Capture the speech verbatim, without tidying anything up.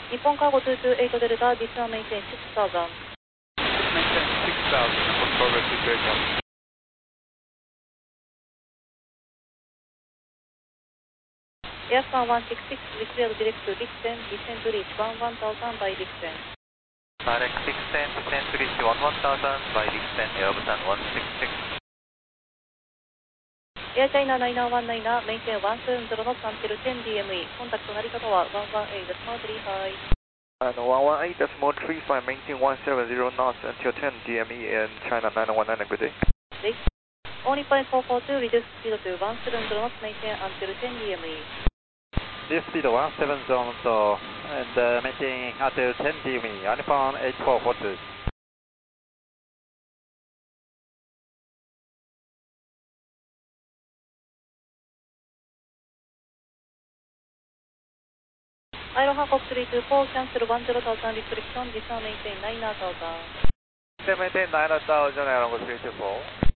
Nippon Cargo two two eight Delta, this one maintain six thousand. Maintain six thousand, Nippon Cargo two two eight Delta. Airspan one six six, we cleared direct to Dixon, descend to reach one one thousand by Dixon. Direct Dixon, descend to reach one one thousand by Dixon, Aerobusan one six six. Air China nine one nine, maintain one seven zero knots until ten D M E. Contact 成り方はone one eight decimal three five. And one one eight decimal three five, maintain one seven zero knots until ten D M E in China nine one nine, good day. Okay. All Nippon four four two, reduce speed to one seven zero knots, maintain until ten D M E. This speed one seven zero knots and uh, maintain until ten D M E, Nippon eight four four two. Aero Hancock three two four, cancel one zero thousand restriction, this one maintain nine thousand. Maintain nine thousand, Aero Hancock three two four.